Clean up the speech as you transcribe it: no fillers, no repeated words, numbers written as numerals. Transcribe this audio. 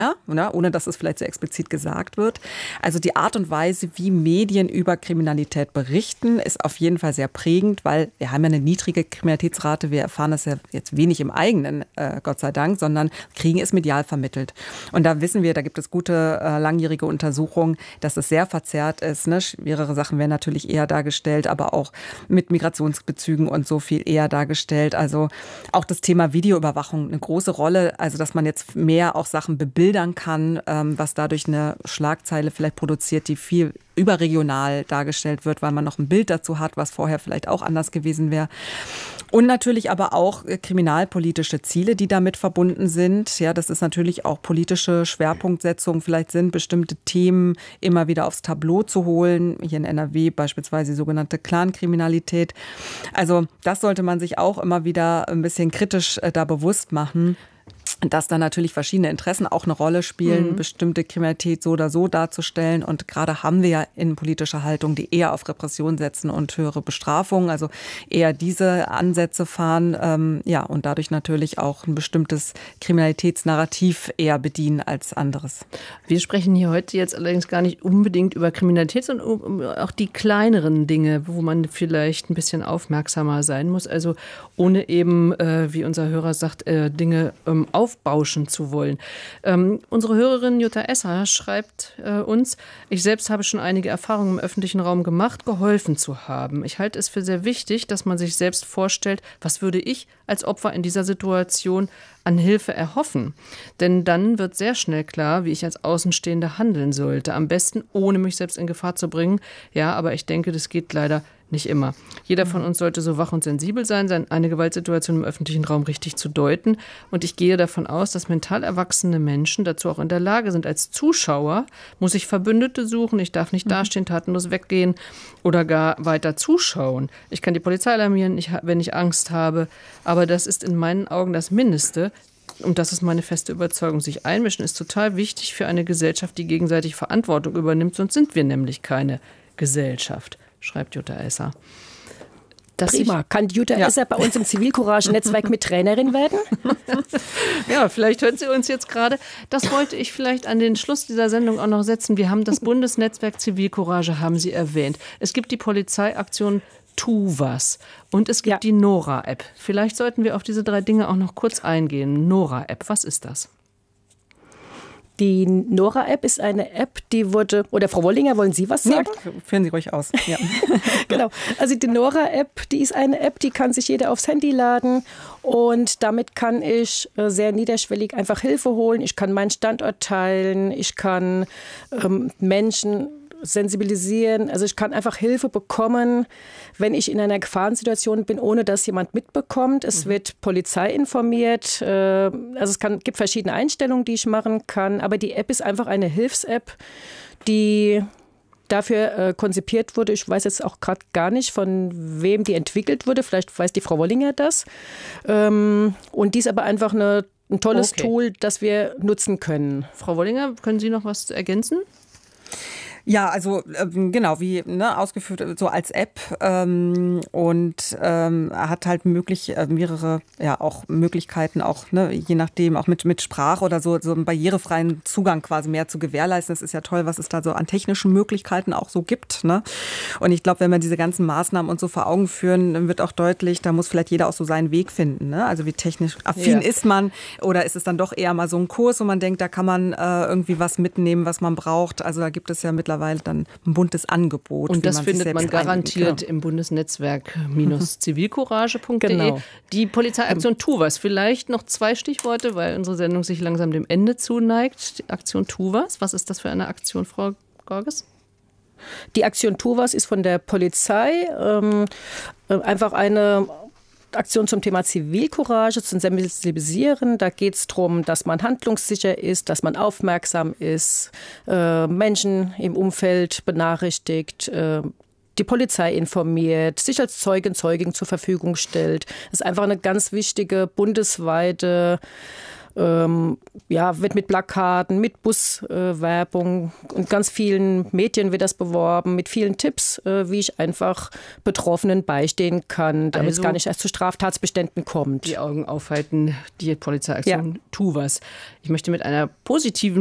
ne, ohne dass es vielleicht so explizit gesagt wird. Also die Art und Weise, wie Medien über Kriminalität berichten, ist auf jeden Fall sehr prägend, weil wir haben ja eine niedrige Kriminalitätsrate. Wir erfahren das ja jetzt wenig im eigenen, Gott sei Dank, sondern kriegen es medial vermittelt. Und da wissen wir, da gibt es gute, langjährige Untersuchungen, dass es sehr verzerrt ist. Ne? Schwerere Sachen werden natürlich eher dargestellt, aber auch mit Migrationsbezügen und so viel eher dargestellt. Also auch das Thema Videoüberwachung eine große Rolle. Also dass man jetzt mehr auch Sachen bebildern kann, was dadurch eine Schlagzeile vielleicht produziert, die viel überregional dargestellt wird, weil man noch ein Bild dazu hat, was vorher vielleicht auch anders gewesen wäre. Und natürlich aber auch kriminalpolitische Ziele, die damit verbunden sind. Ja, das ist natürlich auch politische Schwerpunktsetzung. Vielleicht sind bestimmte Themen immer wieder aufs Tableau zu holen. Hier in NRW beispielsweise die sogenannte Clankriminalität. Also das sollte man sich auch immer wieder ein bisschen kritisch da bewusst machen, dass da natürlich verschiedene Interessen auch eine Rolle spielen, bestimmte Kriminalität so oder so darzustellen. Und gerade haben wir ja innenpolitische Haltung, die eher auf Repression setzen und höhere Bestrafungen, also eher diese Ansätze fahren, ja, und dadurch natürlich auch ein bestimmtes Kriminalitätsnarrativ eher bedienen als anderes. Wir sprechen hier heute jetzt allerdings gar nicht unbedingt über Kriminalität, sondern auch die kleineren Dinge, wo man vielleicht ein bisschen aufmerksamer sein muss. Also ohne eben, wie unser Hörer sagt, Dinge aufbauschen zu wollen. Unsere Hörerin Jutta Esser schreibt uns: Ich selbst habe schon einige Erfahrungen im öffentlichen Raum gemacht, geholfen zu haben. Ich halte es für sehr wichtig, dass man sich selbst vorstellt, was würde ich als Opfer in dieser Situation an Hilfe erhoffen. Denn dann wird sehr schnell klar, wie ich als Außenstehender handeln sollte. Am besten, ohne mich selbst in Gefahr zu bringen. Ja, aber ich denke, das geht leider nicht immer. Jeder von uns sollte so wach und sensibel sein, eine Gewaltsituation im öffentlichen Raum richtig zu deuten. Und ich gehe davon aus, dass mental erwachsene Menschen dazu auch in der Lage sind. Als Zuschauer muss ich Verbündete suchen, ich darf nicht dastehen, tatenlos weggehen oder gar weiter zuschauen. Ich kann die Polizei alarmieren, wenn ich Angst habe. Aber das ist in meinen Augen das Mindeste. Und das ist meine feste Überzeugung. Sich einmischen ist total wichtig für eine Gesellschaft, die gegenseitig Verantwortung übernimmt. Sonst sind wir nämlich keine Gesellschaft, schreibt Jutta Esser. Prima. Kann Jutta Esser bei uns im Zivilcourage-Netzwerk mit Trainerin werden? Ja, vielleicht hört sie uns jetzt gerade. Das wollte ich vielleicht an den Schluss dieser Sendung auch noch setzen. Wir haben das Bundesnetzwerk Zivilcourage, haben Sie erwähnt. Es gibt die Polizeiaktion Tu was. Und es gibt die Nora-App. Vielleicht sollten wir auf diese 3 Dinge auch noch kurz eingehen. Nora-App, was ist das? Die Nora-App ist eine App, die wurde, oder Frau Wollinger, wollen Sie was sagen? Ja, führen Sie ruhig aus. Ja. Genau. Also die Nora-App, die ist eine App, die kann sich jeder aufs Handy laden und damit kann ich sehr niederschwellig einfach Hilfe holen. Ich kann meinen Standort teilen, ich kann Menschen sensibilisieren. Also ich kann einfach Hilfe bekommen, wenn ich in einer Gefahrensituation bin, ohne dass jemand mitbekommt. Es wird Polizei informiert. Also es gibt verschiedene Einstellungen, die ich machen kann. Aber die App ist einfach eine Hilfs-App, die dafür konzipiert wurde. Ich weiß jetzt auch gerade gar nicht, von wem die entwickelt wurde. Vielleicht weiß die Frau Wollinger das. Und die ist aber einfach ein tolles Tool, das wir nutzen können. Frau Wollinger, können Sie noch was ergänzen? Ja, also genau, wie ausgeführt, so als App und hat halt mehrere auch Möglichkeiten, auch je nachdem, auch mit Sprache oder so einen barrierefreien Zugang quasi mehr zu gewährleisten. Das ist ja toll, was es da so an technischen Möglichkeiten auch so gibt. Ne? Und ich glaube, wenn wir diese ganzen Maßnahmen uns so vor Augen führen, dann wird auch deutlich, da muss vielleicht jeder auch so seinen Weg finden. Ne? Also wie technisch affin ist man, oder ist es dann doch eher mal so ein Kurs, wo man denkt, da kann man irgendwie was mitnehmen, was man braucht. Also da gibt es ja mittlerweile dann ein buntes Angebot. Und das findet man garantiert im Bundesnetzwerk-zivilcourage.de. Genau. Die Polizeiaktion Tu was. Vielleicht noch 2 Stichworte, weil unsere Sendung sich langsam dem Ende zuneigt. Die Aktion Tu was. Was ist das für eine Aktion, Frau Gorges? Die Aktion Tu was ist von der Polizei einfach eine Aktion zum Thema Zivilcourage, zum Sensibilisieren. Da geht es darum, dass man handlungssicher ist, dass man aufmerksam ist, Menschen im Umfeld benachrichtigt, die Polizei informiert, sich als Zeugin zur Verfügung stellt. Das ist einfach eine ganz wichtige bundesweite wird mit Plakaten, mit Buswerbung und ganz vielen Medien wird das beworben, mit vielen Tipps, wie ich einfach Betroffenen beistehen kann, damit es gar nicht erst zu Straftatsbeständen kommt. Die Augen aufhalten, die Polizeiaktion, tu was. Ich möchte mit einer positiven